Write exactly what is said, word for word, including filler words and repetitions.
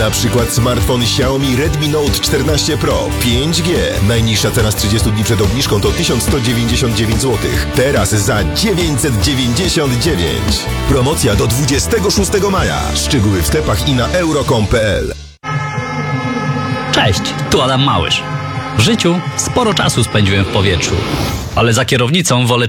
Na przykład smartfon Xiaomi Redmi Note czternaście Pro pięć G. Najniższa cena z trzydziestu dni przed obniżką to tysiąc sto dziewięćdziesiąt dziewięć złotych. Teraz za dziewięćset dziewięćdziesiąt dziewięć. Promocja do dwudziestego szóstego maja. Szczegóły w sklepach i na euro kropka com kropka p l. Cześć, tu Adam Małysz. W życiu sporo czasu spędziłem w powietrzu, ale za kierownicą wolę